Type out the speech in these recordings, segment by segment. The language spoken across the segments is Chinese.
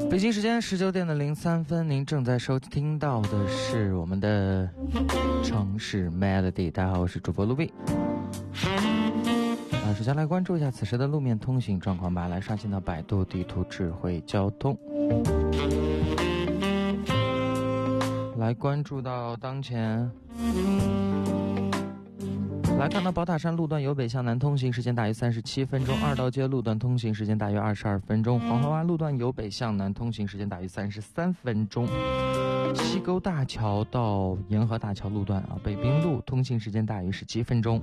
北京时间19:03，您正在收听到的是我们的城市 Melody。大家好，我是主播陆碧。首先来关注一下此时的路面通行状况吧。来刷新到百度地图智慧交通，来关注到当前。来看到宝塔山路段由北向南通行时间大约37分钟，二道街路段通行时间大约22分钟，黄河湾路段由北向南通行时间大约33分钟，西沟大桥到沿河大桥路段北滨路通行时间大约17分钟。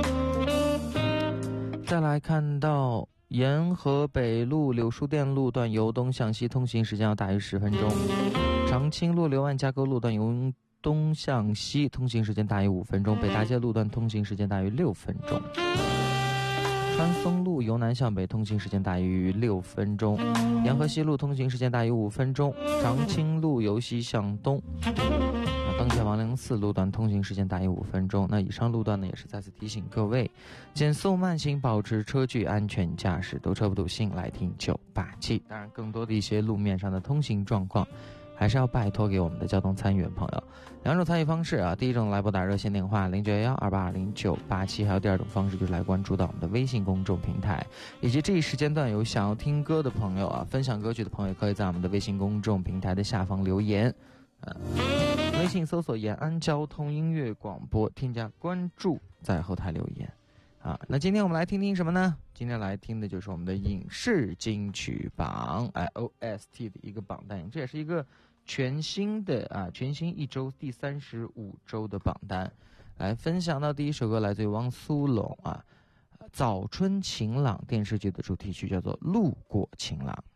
再来看到沿河北路柳树店路段由东向西通行时间要大约10分钟，长青路刘万家沟路段由东向西通行时间大约5分钟，北大街路段通行时间大约6分钟，川松路由南向北通行时间大约6分钟，沿河西路通行时间大约5分钟，长青路由西向东，登前王陵寺路段通行时间大约5分钟。那以上路段呢，也是再次提醒各位减速慢行，保持车距，安全驾驶，堵车不堵心，来听987。当然更多的一些路面上的通行状况还是要拜托给我们的交通参与朋友。两种参与方式第一种来拨打热线电话0911280987，还有第二种方式就是来关注到我们的微信公众平台。以及这一时间段有想要听歌的朋友分享歌曲的朋友，可以在我们的微信公众平台的下方留言，微信搜索延安交通音乐广播，添加关注，在后台留言那今天我们来听听什么呢？今天来听的就是我们的影视金曲榜OST 的一个榜单，这也是一个全新的全新一周第35周的榜单。来分享到第一首歌，来自于汪苏泷早春晴朗电视剧的主题曲，叫做路过晴朗。